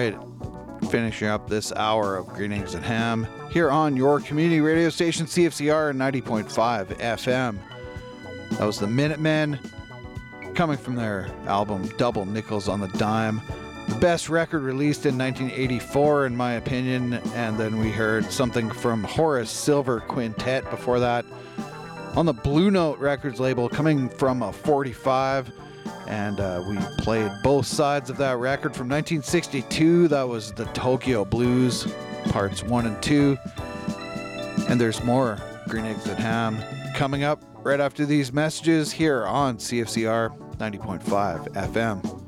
right. Finishing up this hour of Green Eggs and Ham here on your community radio station, CFCR 90.5 FM. That was the Minutemen, coming from their album Double Nickels on the Dime. The best record released in 1984, in my opinion. And then we heard something from Horace Silver Quintet before that on the Blue Note Records label, coming from a 45. And we played both sides of that record from 1962. That was the Tokyo Blues, parts 1 and 2. And there's more Green Eggs and Ham coming up right after these messages here on CFCR 90.5 FM.